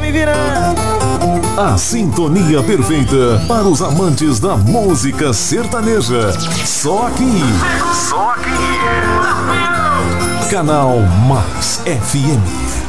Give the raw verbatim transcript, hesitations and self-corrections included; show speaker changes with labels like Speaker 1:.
Speaker 1: vai virando.
Speaker 2: A sintonia perfeita para os amantes da música sertaneja. Só aqui. Só aqui. Canal Mais F M.